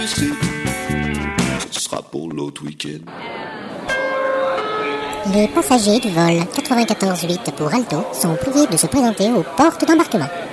Ce sera pour l'autre week-end. Les passagers du vol 94-8 pour Alto sont priés de se présenter aux portes d'embarquement.